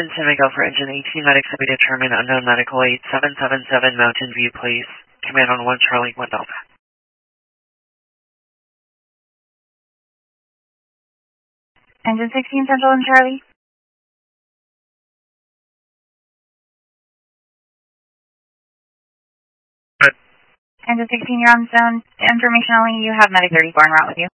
Engine 10 Miguel for Engine 18, medics to be determined, unknown medical aid, 777 Mountain View, please. Command on 1 Charlie, 1 Delta. Engine 16 Central and Charlie. Engine 16, you're on zone. Information only, you have medic 34 en route with you.